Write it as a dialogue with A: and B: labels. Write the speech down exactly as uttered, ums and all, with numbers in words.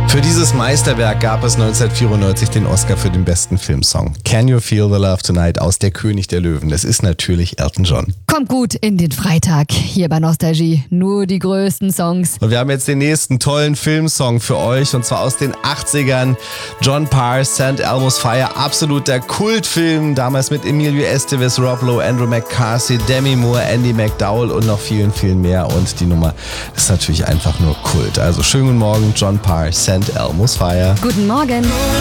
A: Für dieses Meisterwerk gab es neunzehnhundertvierundneunzig den Oscar für den besten Filmsong. Can You Feel the Love Tonight aus Der König der Löwen. Das ist natürlich Elton John.
B: Kommt gut in den Freitag. Hier bei Nostalgie. Nur die größten Songs.
A: Und wir haben jetzt den nächsten tollen Filmsong für euch. Und zwar aus den achtzigern. John Parr, Saint Elmo's Fire. Absolut der Kultfilm. Damals mit Emilio Estevez, Rob Lowe, Andrew McCarthy, Demi Moore, Andy McDowell und noch vielen, vielen mehr. Und die Nummer ist natürlich einfach nur Kult. Also schönen guten Morgen, John Parr, Saint Elmo's Fire.
B: Guten Morgen.